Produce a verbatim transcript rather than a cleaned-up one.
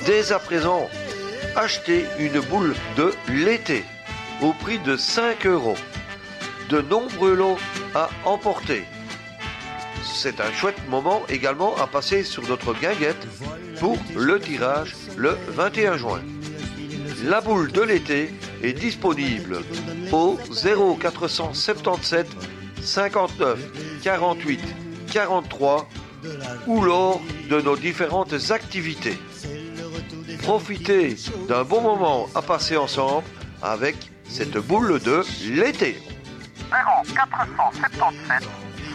Dès à présent, achetez une boule de l'été au prix de cinq euros. De nombreux lots à emporter. C'est un chouette moment également à passer sur notre guinguette pour le tirage le vingt et un juin. La boule de l'été est disponible au zéro quatre cent soixante-dix-sept cinquante-neuf quarante-huit quarante-trois ou lors de nos différentes activités. Profitez d'un bon moment à passer ensemble avec cette boule de l'été. zéro quatre cent soixante-dix-sept